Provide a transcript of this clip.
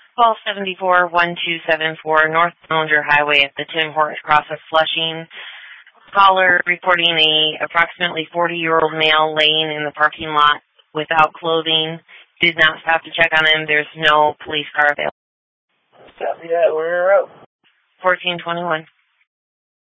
1274-1274 North Dillinger Highway at the Tim Hortons Cross of Flushing. Caller reporting a approximately 40-year-old male laying in the parking lot without clothing. Did not stop to check on him. There's no police car available. Copy that. We're out. 1421.